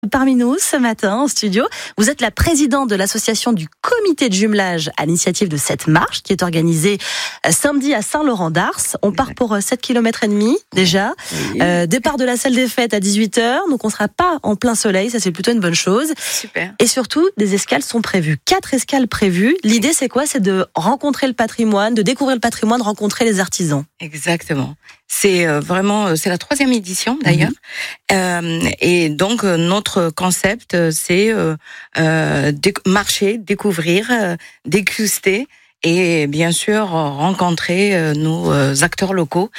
Parmi nous ce matin en studio, vous êtes la présidente de l'association du comité de jumelage à l'initiative de cette marche qui est organisée samedi à Saint-Laurent-d'Ars. On part pour 7,5 km déjà. Oui. Départ de la salle des fêtes à 18h, donc on ne sera pas en plein soleil, ça c'est plutôt une bonne chose. Super. Et surtout, des escales sont prévues. 4 escales prévues. L'idée c'est quoi ? C'est de rencontrer le patrimoine, de découvrir le patrimoine, de rencontrer les artisans. Exactement. C'est vraiment, c'est la 3e édition d'ailleurs. Et donc notre concept, c'est marcher, découvrir, déguster et bien sûr rencontrer nos acteurs locaux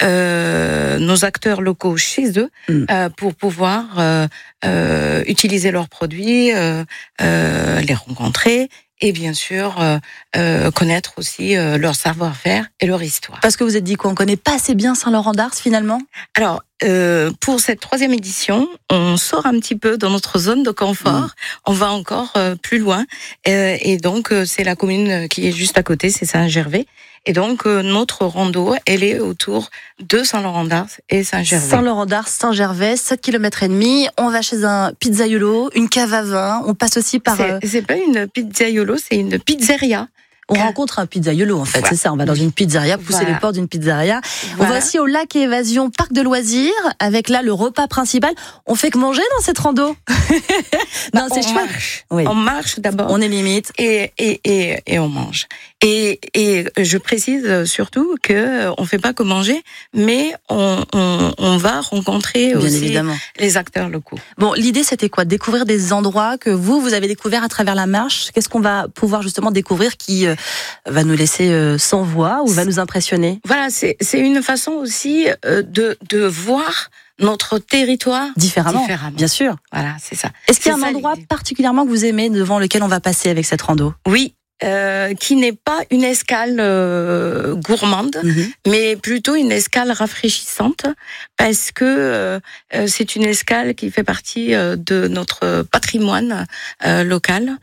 chez eux pour pouvoir utiliser leurs produits, les rencontrer. Et bien sûr, connaître aussi leur savoir-faire et leur histoire. Parce que vous êtes dit quoi ? On connaît pas assez bien Saint-Laurent-d'Ars finalement ? Alors, pour cette 3e édition, on sort un petit peu de notre zone de confort. On va encore plus loin. Et donc, c'est la commune qui est juste à côté, c'est Saint-Gervais. Et donc, notre rando, elle est autour de Saint-Laurent-d'Ars et Saint-Gervais. Saint-Laurent-d'Ars, Saint-Gervais, 7,5 km. On va chez un pizzaiolo, une cave à vin. On passe aussi par... C'est pas une pizzaiolo, c'est une pizzeria. On rencontre un pizzaiolo, en fait, c'est ça. On va dans une pizzeria, pousser les portes d'une pizzeria. On va aussi au lac et évasion, parc de loisirs, avec là le repas principal. On fait que manger dans cette rando. Non, c'est chouette. Oui. On marche d'abord. On est limite. Et on mange. Et je précise surtout que on fait pas que manger, mais on va rencontrer bien aussi évidemment les acteurs locaux. Bon, l'idée c'était quoi ? Découvrir des endroits que vous avez découverts à travers la marche. Qu'est-ce qu'on va pouvoir justement découvrir qui va nous laisser sans voix ou va nous impressionner ? Voilà, c'est une façon aussi de voir notre territoire différemment. Bien sûr. Voilà, c'est ça. Est-ce qu'il y a un endroit particulièrement que vous aimez devant lequel on va passer avec cette rando ? Oui. Qui n'est pas une escale gourmande, mais plutôt une escale rafraîchissante, parce que c'est une escale qui fait partie de notre patrimoine local.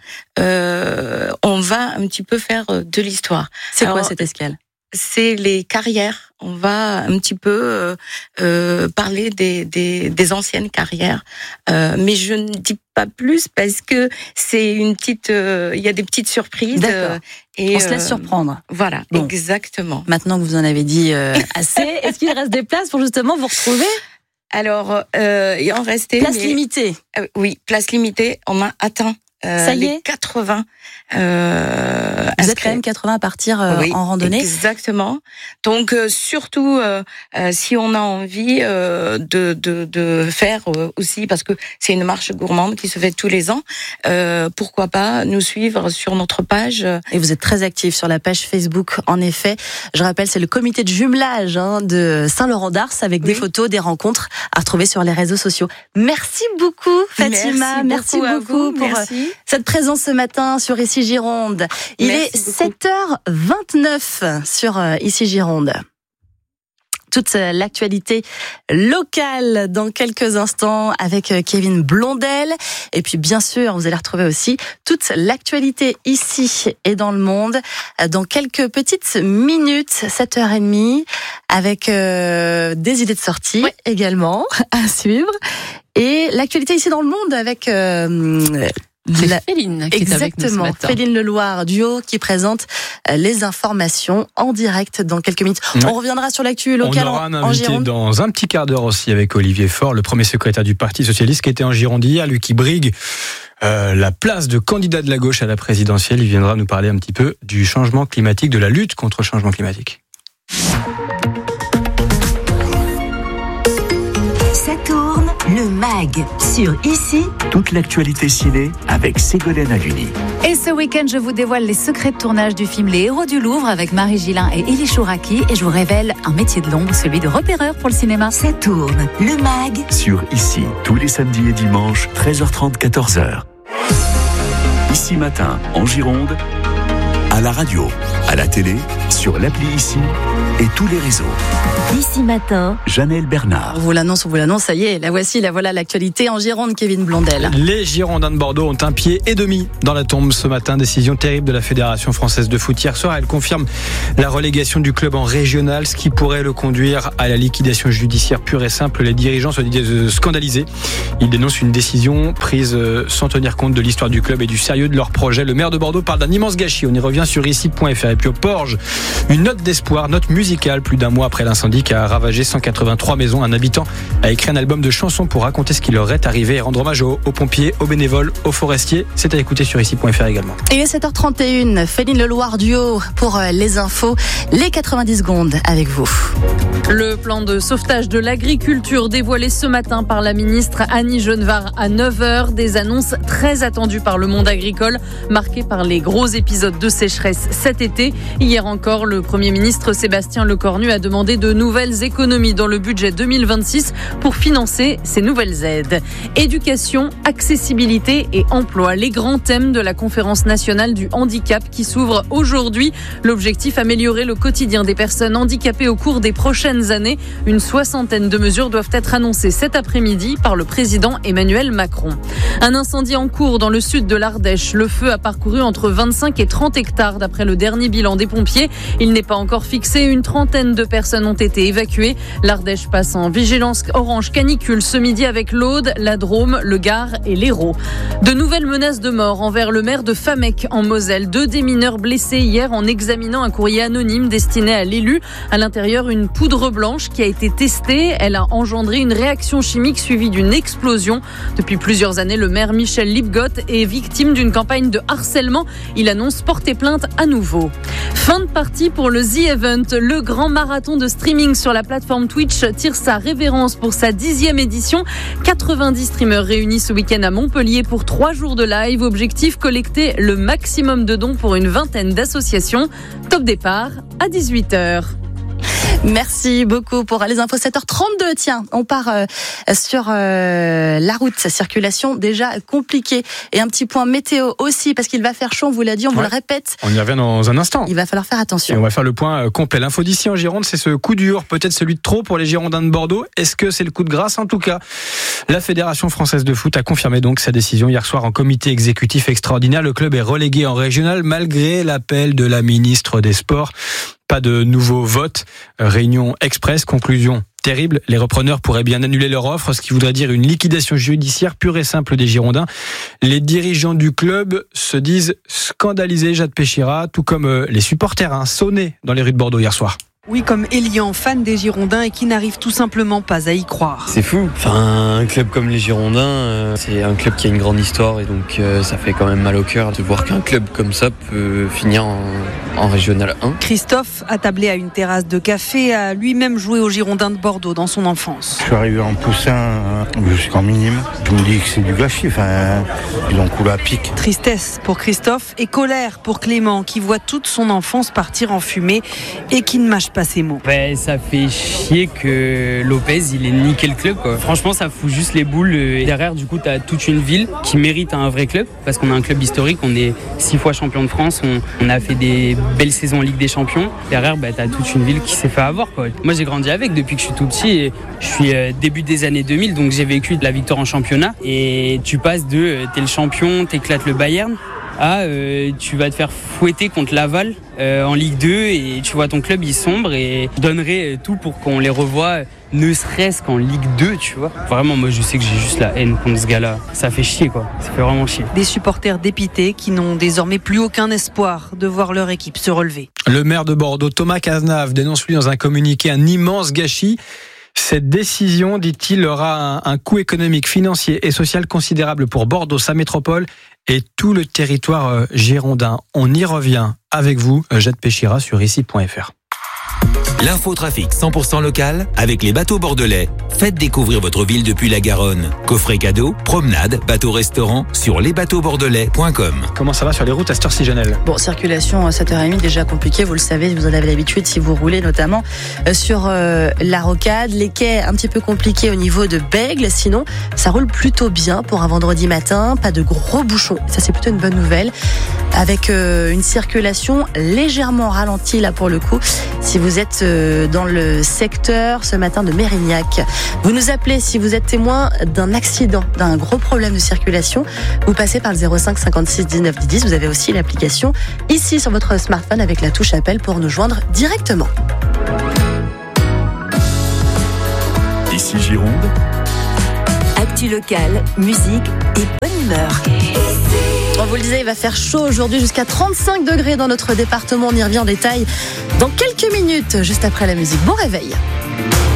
On va un petit peu faire de l'histoire. C'est quoi cette escale ? C'est les carrières. On va un petit peu parler des anciennes carrières, mais je ne dis pas plus parce que c'est une petite. Il y a des peties surprises. D'accord. Et on se laisse surprendre. Voilà, bon. Exactement. Maintenant que vous en avez dit assez, est-ce qu'il reste des places pour justement vous retrouver ? Alors, il en restait. Place limitée. Oui, place limitée. On a atteint. Ça y est, 80. Vous êtes quand même 80 à partir en randonnée. Exactement. Donc surtout si on a envie de faire aussi, parce que c'est une marche gourmande qui se fait tous les ans, pourquoi pas nous suivre sur notre page. Et vous êtes très actifs sur la page Facebook, en effet. Je rappelle, c'est le comité de jumelage de Saint-Laurent-d'Ars avec des photos, des rencontres à retrouver sur les réseaux sociaux. Merci beaucoup Fatima, merci beaucoup pour cette présence ce matin sur Ici Gironde. Il est 7h29 sur Ici Gironde. Toute l'actualité locale dans quelques instants avec Kevin Blondel. Et puis bien sûr, vous allez retrouver aussi toute l'actualité ici et dans le monde dans quelques petites minutes, 7h30, avec des idées de sortie également à suivre. Et l'actualité ici dans le monde avec... C'est Féline qui est avec nous ce matin. Féline Leloir, duo qui présente les informations en direct dans quelques minutes. Ouais. On reviendra sur l'actu locale en Gironde. On aura un invité dans un petit quart d'heure aussi avec Olivier Faure, le premier secrétaire du Parti Socialiste qui était en Gironde hier, lui qui brigue la place de candidat de la gauche à la présidentielle. Il viendra nous parler un petit peu du changement climatique, de la lutte contre le changement climatique. Ça tourne, le MAG, sur Ici. Toute l'actualité ciné avec Ségolène Haluni. Et ce week-end, je vous dévoile les secrets de tournage du film Les Héros du Louvre avec Marie Gillin et Élie Chouraki. Et je vous révèle un métier de l'ombre, celui de repéreur pour le cinéma. Ça tourne, le MAG. Sur Ici, tous les samedis et dimanches, 13h30, 14h. Ici matin, en Gironde, à la radio, à la télé, sur l'appli Ici et tous les réseaux. Ici Matin, Janelle Bernard. On vous l'annonce, ça y est, la voilà l'actualité en Gironde, Kevin Blondel. Les Girondins de Bordeaux ont un pied et demi dans la tombe ce matin. Décision terrible de la Fédération française de foot hier soir. Elle confirme la relégation du club en régional, ce qui pourrait le conduire à la liquidation judiciaire pure et simple. Les dirigeants se disent scandalisés. Ils dénoncent une décision prise sans tenir compte de l'histoire du club et du sérieux de leur projet. Le maire de Bordeaux parle d'un immense gâchis. On y revient sur ici.fr. Et puis au Porge, une note d'espoir, note musicale, plus d'un mois après l'incendie qui a ravagé 183 maisons. Un habitant a écrit un album de chansons pour raconter ce qui leur est arrivé et rendre hommage aux pompiers, aux bénévoles, aux forestiers. C'est à écouter sur ici.fr également. Et il est 7h31, Féline Leloir duo pour les infos, les 90 secondes avec vous. Le plan de sauvetage de l'agriculture dévoilé ce matin par la ministre Annie Genevard à 9h. Des annonces très attendues par le monde agricole, marquées par les gros épisodes de sécheresse cet été. Hier encore, le Premier ministre Sébastien Lecornu a demandé de nouvelles économies dans le budget 2026 pour financer ces nouvelles aides. Éducation, accessibilité et emploi, les grands thèmes de la conférence nationale du handicap qui s'ouvre aujourd'hui. L'objectif, améliorer le quotidien des personnes handicapées au cours des prochaines années. Une 60aine de mesures doivent être annoncées cet après-midi par le président Emmanuel Macron. Un incendie en cours dans le sud de l'Ardèche. Le feu a parcouru entre 25 et 30 hectares d'après le dernier bilan des pompiers. Il n'est pas encore fixé. Une trentaine de personnes ont été évacuées. L'Ardèche passe en vigilance orange canicule ce midi avec l'Aude, la Drôme, le Gard et l'Hérault. De nouvelles menaces de mort envers le maire de Famec en Moselle. 2 des mineurs blessés hier en examinant un courrier anonyme destiné à l'élu. À l'intérieur, une poudre blanche qui a été testée. Elle a engendré une réaction chimique suivie d'une explosion. Depuis plusieurs années, le maire Michel Lipgott est victime d'une campagne de harcèlement. Il annonce porter plainte à nouveau. Fin de partie pour le The Event. Le grand marathon de streaming sur la plateforme Twitch tire sa révérence pour sa 10e édition. 90 streamers réunis ce week-end à Montpellier pour 3 jours de live. Objectif, collecter le maximum de dons pour une vingtaine d'associations. Top départ à 18h. Merci beaucoup pour les infos. 7h32, tiens, on part sur la route, circulation déjà compliquée. Et un petit point météo aussi, parce qu'il va faire chaud, on vous l'a dit, on vous le répète. On y revient dans un instant. Il va falloir faire attention. Et on va faire le point complet. L'info d'ici en Gironde, c'est ce coup dur, peut-être celui de trop pour les Girondins de Bordeaux. Est-ce que c'est le coup de grâce? En tout cas, la Fédération française de foot a confirmé donc sa décision hier soir en comité exécutif extraordinaire. Le club est relégué en régional malgré l'appel de la ministre des Sports. Pas de nouveau vote, réunion express, conclusion terrible. Les repreneurs pourraient bien annuler leur offre, ce qui voudrait dire une liquidation judiciaire pure et simple des Girondins. Les dirigeants du club se disent scandalisés, Jade Péchira, tout comme les supporters sonnés dans les rues de Bordeaux hier soir. Oui, comme Elian, fan des Girondins et qui n'arrive tout simplement pas à y croire. C'est fou. Enfin, un club comme les Girondins, c'est un club qui a une grande histoire et donc ça fait quand même mal au cœur de voir qu'un club comme ça peut finir en Régional 1. Christophe, attablé à une terrasse de café, a lui-même joué aux Girondins de Bordeaux dans son enfance. Je suis arrivé en poussin jusqu'en minime. Je me dis que c'est du gâchis. Enfin, ils ont coulé à pic. Tristesse pour Christophe et colère pour Clément qui voit toute son enfance partir en fumée et qui ne mâche pas ses mots. Ouais, ça fait chier que Lopez il ait niqué le club quoi. Franchement ça fout juste les boules. Derrière du coup t'as toute une ville qui mérite un vrai club parce qu'on a un club historique, on est 6 fois champion de France, on a fait des belles saisons en Ligue des Champions. Derrière t'as toute une ville qui s'est fait avoir quoi. Moi j'ai grandi avec depuis que je suis tout petit et je suis début des années 2000 donc j'ai vécu de la victoire en championnat et tu passes de t'es le champion, t'éclates le Bayern à tu vas te faire fouetter contre Laval en Ligue 2 et tu vois ton club il sombre et je donnerais tout pour qu'on les revoie ne serait-ce qu'en Ligue 2 tu vois. Vraiment moi je sais que j'ai juste la haine contre ce gars-là. Ça fait chier quoi, ça fait vraiment chier. Des supporters dépités qui n'ont désormais plus aucun espoir de voir leur équipe se relever. Le maire de Bordeaux, Thomas Cazenave, dénonce lui dans un communiqué un immense gâchis. Cette décision, dit-il, aura un coût économique, financier et social considérable pour Bordeaux, sa métropole et tout le territoire girondin. On y revient avec vous, Jade Péchira, sur ici.fr. L'infotrafic 100% local avec les bateaux bordelais. Faites découvrir votre ville depuis la Garonne. Coffret cadeau, promenade, bateau-restaurant sur lesbateauxbordelais.com. Comment ça va sur les routes à cette heure-ci, Janelle ? Bon, circulation à 7h30 déjà compliquée, vous le savez, vous en avez l'habitude si vous roulez notamment sur la rocade. Les quais un petit peu compliqués au niveau de Bègles, sinon ça roule plutôt bien pour un vendredi matin, pas de gros bouchons, ça c'est plutôt une bonne nouvelle. avec une circulation légèrement ralentie là pour le coup. Si vous êtes dans le secteur ce matin de Mérignac, vous nous appelez si vous êtes témoin d'un accident, d'un gros problème de circulation. Vous passez par le 05 56 19 10. Vous avez aussi l'application ici sur votre smartphone avec la touche appel pour nous joindre directement. Ici Gironde. Actu locale, musique et bonne humeur. On vous le disait, il va faire chaud aujourd'hui, jusqu'à 35 degrés dans notre département. On y revient en détail dans quelques minutes, juste après la musique. Bon réveil.